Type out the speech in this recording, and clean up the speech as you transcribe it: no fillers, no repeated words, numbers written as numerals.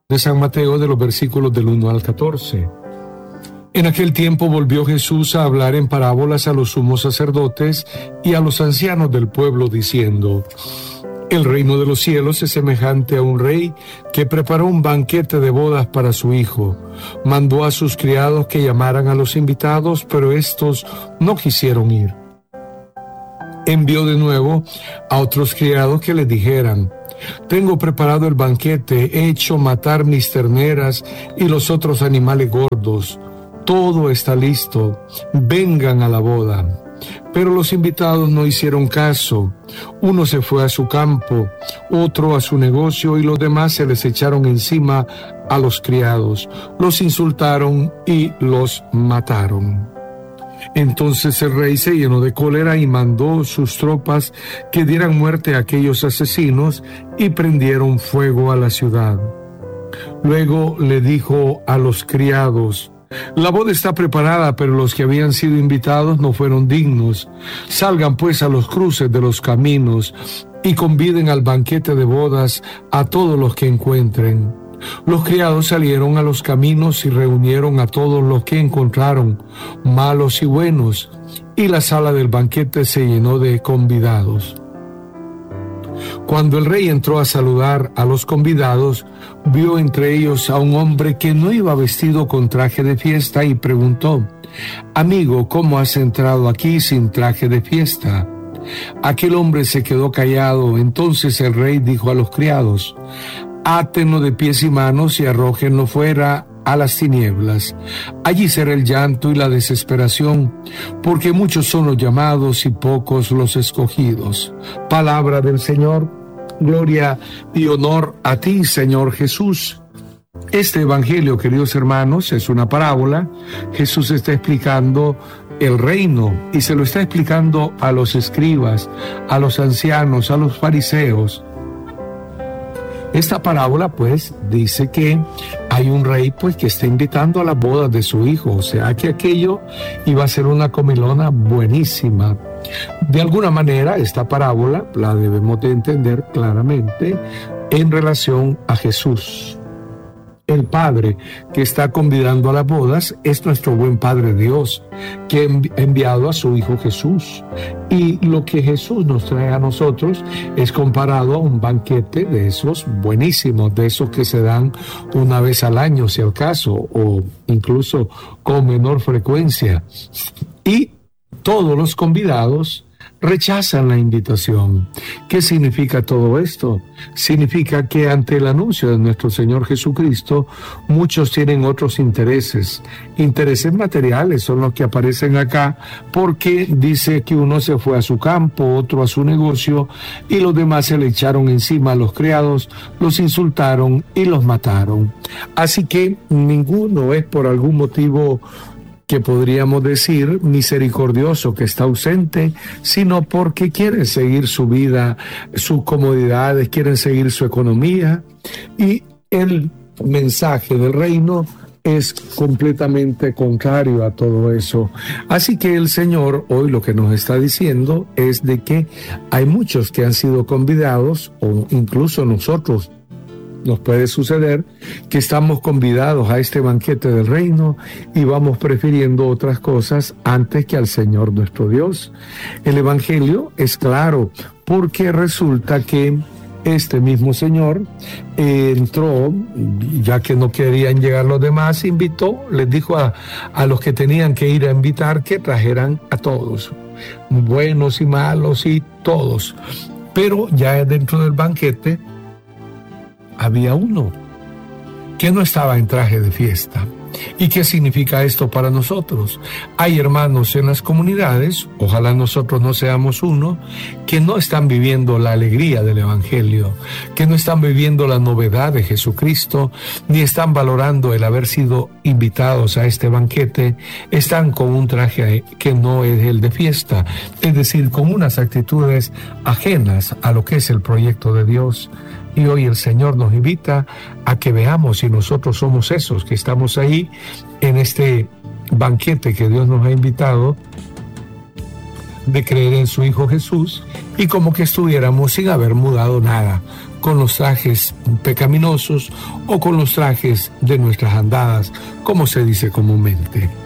de San Mateo, de los versículos del 1 al 14. En aquel tiempo volvió Jesús a hablar en parábolas a los sumos sacerdotes y a los ancianos del pueblo, diciendo: El reino de los cielos es semejante a un rey que preparó un banquete de bodas para su hijo. Mandó a sus criados que llamaran a los invitados, pero estos no quisieron ir. Envió de nuevo a otros criados que les dijeran: Tengo preparado el banquete, he hecho matar mis terneras y los otros animales gordos. Todo está listo, vengan a la boda. Pero los invitados no hicieron caso. Uno se fue a su campo, otro a su negocio, y los demás se les echaron encima a los criados, los insultaron y los mataron. Entonces el rey se llenó de cólera y mandó sus tropas que dieran muerte a aquellos asesinos y prendieron fuego a la ciudad. Luego le dijo a los criados: La boda está preparada, pero los que habían sido invitados no fueron dignos. Salgan pues a los cruces de los caminos y conviden al banquete de bodas a todos los que encuentren. Los criados salieron a los caminos y reunieron a todos los que encontraron, malos y buenos, y la sala del banquete se llenó de convidados. Cuando el rey entró a saludar a los convidados, vio entre ellos a un hombre que no iba vestido con traje de fiesta y preguntó: Amigo, ¿cómo has entrado aquí sin traje de fiesta? Aquel hombre se quedó callado. Entonces el rey dijo a los criados: Átenlo de pies y manos y arrójenlo fuera a las tinieblas. Allí será el llanto y la desesperación, porque muchos son los llamados y pocos los escogidos. Palabra del Señor. Gloria y honor a ti, Señor Jesús. Este evangelio, queridos hermanos, es una parábola. Jesús está explicando el reino y se lo está explicando a los escribas, a los ancianos, a los fariseos. Esta parábola, pues, dice que hay un rey, pues, que está invitando a las bodas de su hijo, o sea, que aquello iba a ser una comilona buenísima. De alguna manera, esta parábola la debemos de entender claramente en relación a Jesús. El Padre que está convidando a las bodas es nuestro buen Padre Dios, que ha enviado a su Hijo Jesús. Y lo que Jesús nos trae a nosotros es comparado a un banquete de esos buenísimos, de esos que se dan una vez al año, si al caso, o incluso con menor frecuencia. Y todos los convidados rechazan la invitación. ¿Qué significa todo esto? Significa que ante el anuncio de nuestro Señor Jesucristo, muchos tienen otros intereses. Intereses materiales son los que aparecen acá, porque dice que uno se fue a su campo, otro a su negocio, y los demás se le echaron encima a los criados, los insultaron y los mataron. Así que ninguno es por algún motivo que podríamos decir misericordioso, que está ausente, sino porque quieren seguir su vida, sus comodidades, quieren seguir su economía, y el mensaje del reino es completamente contrario a todo eso. Así que el Señor hoy lo que nos está diciendo es de que hay muchos que han sido convidados, o incluso nosotros nos puede suceder que estamos convidados a este banquete del reino y vamos prefiriendo otras cosas antes que al Señor nuestro Dios. El Evangelio es claro, porque resulta que este mismo Señor entró, ya que no querían llegar los demás, invitó, les dijo a los que tenían que ir a invitar que trajeran a todos, buenos y malos y todos. Pero ya dentro del banquete había uno que no estaba en traje de fiesta. ¿Y qué significa esto para nosotros? Hay hermanos en las comunidades, ojalá nosotros no seamos uno, que no están viviendo la alegría del Evangelio, que no están viviendo la novedad de Jesucristo, ni están valorando el haber sido invitados a este banquete. Están con un traje que no es el de fiesta, es decir, con unas actitudes ajenas a lo que es el proyecto de Dios. Y hoy el Señor nos invita a que veamos si nosotros somos esos que estamos ahí en este banquete que Dios nos ha invitado de creer en su Hijo Jesús, y como que estuviéramos sin haber mudado nada, con los trajes pecaminosos o con los trajes de nuestras andadas, como se dice comúnmente.